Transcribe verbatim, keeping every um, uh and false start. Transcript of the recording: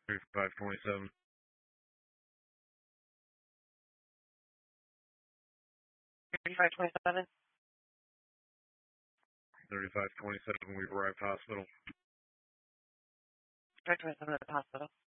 thirty-five twenty-seven. thirty-five twenty-seven. thirty-five twenty-seven, we've arrived hospital. thirty-five twenty-seven at the hospital.